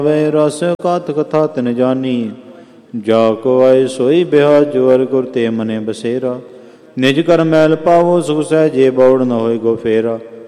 ਵੇ ਰਸ ਕਥ ਕਥਾ ਤਿਨ ਜਾਨੀ। ਜਾ ਕੋ ਆਏ ਸੋਈ ਬਿਹਾ ਜੁਅਰ ਗੁਰ ਤੇ ਮਨੇ ਬਸੇਰਾ। ਨਿਜ ਕਰ ਮੈਲ ਪਾਵੋ ਸੁਖ ਸਹਿਜੇ ਬੌੜ ਨ ਹੋਏ ਗੋ ਫੇਰਾ।